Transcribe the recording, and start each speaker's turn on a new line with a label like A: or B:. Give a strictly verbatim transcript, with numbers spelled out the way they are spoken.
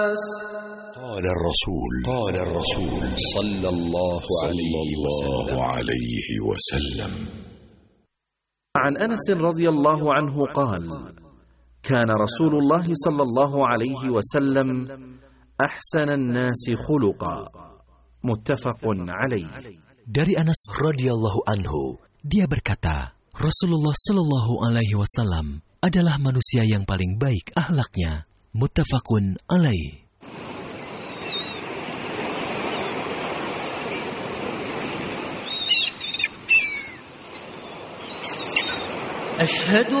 A: قال الرسول قال الرسول صلى الله عليه وسلم
B: عن أنس رضي الله عنه قال: كان رسول الله صلى الله عليه وسلم أحسن الناس خلقا. متفق عليه.
C: Dari Anas radhiyallahu anhu, dia berkata, Rasulullah sallallahu alaihi wasallam adalah manusia yang paling baik akhlaknya. Muttafaqun alaih.
D: أشهد